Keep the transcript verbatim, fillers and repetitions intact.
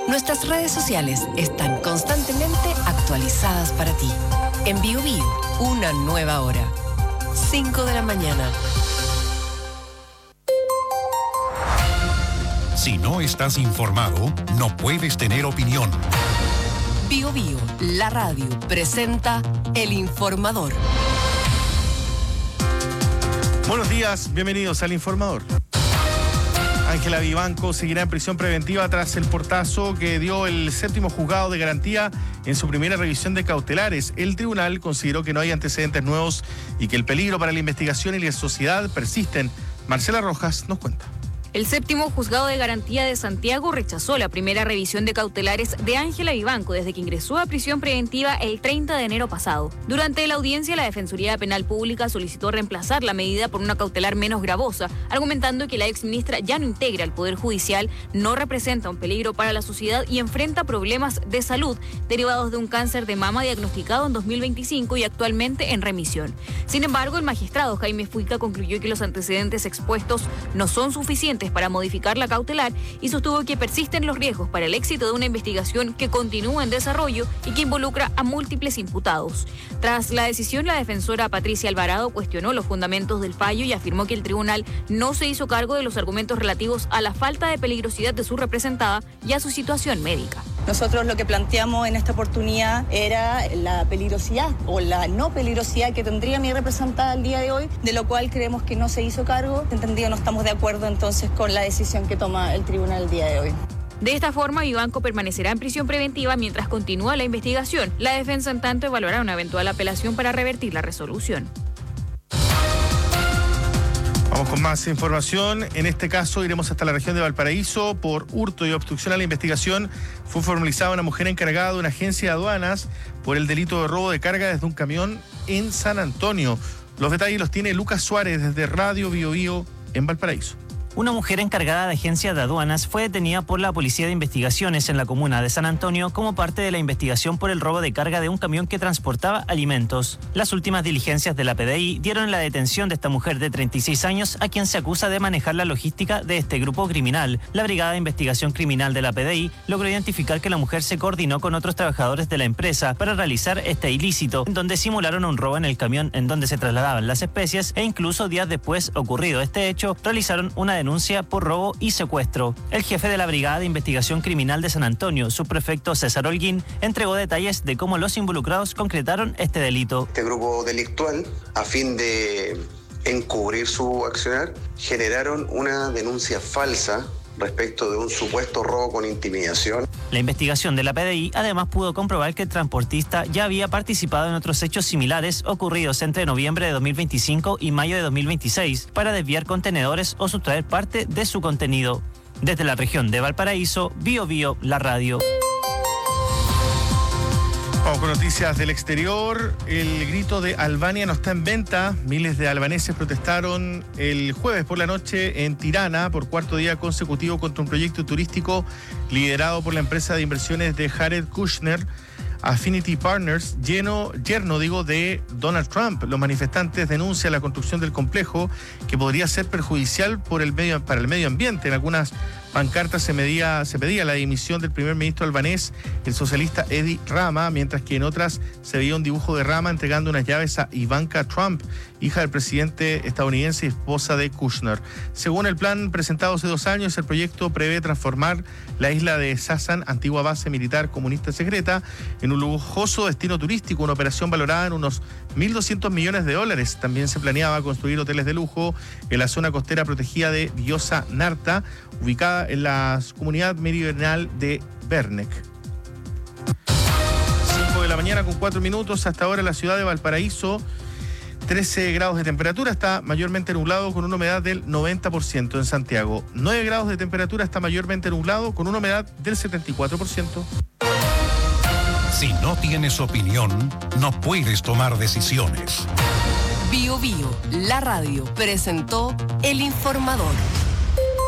Nuestras redes sociales están constantemente actualizadas para ti. En Bio Bio, una nueva hora. cinco de la mañana. Si no estás informado, no puedes tener opinión. Bio Bio, la radio, presenta El Informador. Buenos días, bienvenidos al Informador. Ángela Vivanco seguirá en prisión preventiva tras el portazo que dio el séptimo juzgado de garantía en su primera revisión de cautelares. El tribunal consideró que no hay antecedentes nuevos y que el peligro para la investigación y la sociedad persisten. Marcela Rojas nos cuenta. El séptimo juzgado de garantía de Santiago rechazó la primera revisión de cautelares de Ángela Vivanco desde que ingresó a prisión preventiva el treinta de enero pasado. Durante la audiencia, la Defensoría Penal Pública solicitó reemplazar la medida por una cautelar menos gravosa, argumentando que la exministra ya no integra el Poder Judicial, no representa un peligro para la sociedad y enfrenta problemas de salud derivados de un cáncer de mama diagnosticado en dos mil veinticinco y actualmente en remisión. Sin embargo, el magistrado Jaime Fuica concluyó que los antecedentes expuestos no son suficientes para modificar la cautelar y sostuvo que persisten los riesgos para el éxito de una investigación que continúa en desarrollo y que involucra a múltiples imputados. Tras la decisión, la defensora Patricia Alvarado cuestionó los fundamentos del fallo y afirmó que el tribunal no se hizo cargo de los argumentos relativos a la falta de peligrosidad de su representada y a su situación médica. Nosotros lo que planteamos en esta oportunidad era la peligrosidad o la no peligrosidad que tendría mi representada el día de hoy, de lo cual creemos que no se hizo cargo. Entendido, no estamos de acuerdo entonces con la decisión que toma el tribunal el día de hoy. De esta forma, Vivanco permanecerá en prisión preventiva mientras continúa la investigación. La defensa, en tanto, evaluará una eventual apelación para revertir la resolución. Vamos con más información. En este caso iremos hasta la región de Valparaíso. Por hurto y obstrucción a la investigación fue formalizada una mujer encargada de una agencia de aduanas por el delito de robo de carga desde un camión en San Antonio. Los detalles los tiene Lucas Suárez desde Radio Bio Bio en Valparaíso. Una mujer encargada de agencia de aduanas fue detenida por la Policía de Investigaciones en la comuna de San Antonio como parte de la investigación por el robo de carga de un camión que transportaba alimentos. Las últimas diligencias de la P D I dieron la detención de esta mujer de treinta y seis años a quien se acusa de manejar la logística de este grupo criminal. La Brigada de Investigación Criminal de la P D I logró identificar que la mujer se coordinó con otros trabajadores de la empresa para realizar este ilícito, en donde simularon un robo en el camión en donde se trasladaban las especies e incluso días después ocurrido este hecho, realizaron una denuncia por robo y secuestro. El jefe de la Brigada de Investigación Criminal de San Antonio, subprefecto César Holguín, entregó detalles de cómo los involucrados concretaron este delito. Este grupo delictual, a fin de encubrir su accionar, generaron una denuncia falsa respecto de un supuesto robo con intimidación. La investigación de la P D I además pudo comprobar que el transportista ya había participado en otros hechos similares ocurridos entre noviembre de dos mil veinticinco y mayo de dos mil veintiséis para desviar contenedores o sustraer parte de su contenido. Desde la región de Valparaíso, Bio Bio, la radio. Vamos con noticias del exterior. El grito de Albania no está en venta. Miles de albaneses protestaron el jueves por la noche en Tirana por cuarto día consecutivo contra un proyecto turístico liderado por la empresa de inversiones de Jared Kushner, Affinity Partners, lleno, yerno digo, de Donald Trump. Los manifestantes denuncian la construcción del complejo que podría ser perjudicial por el medio, para el medio ambiente. En algunas pancartas se, medía, se pedía la dimisión del primer ministro albanés, el socialista Edi Rama, mientras que en otras se veía un dibujo de Rama entregando unas llaves a Ivanka Trump, hija del presidente estadounidense y esposa de Kushner. Según el plan presentado hace dos años, el proyecto prevé transformar la isla de Sasan, antigua base militar comunista secreta, en un lujoso destino turístico, una operación valorada en unos mil doscientos millones de dólares. También se planeaba construir hoteles de lujo en la zona costera protegida de Diosa Narta, ubicada en la comunidad meridional de Bernek. cinco de la mañana con cuatro minutos. Hasta ahora la ciudad de Valparaíso, trece grados de temperatura, está mayormente nublado con una humedad del noventa por ciento. En Santiago, nueve grados de temperatura, está mayormente nublado con una humedad del setenta y cuatro por ciento. Si no tienes opinión, no puedes tomar decisiones. Bio Bio, la radio, presentó El Informador.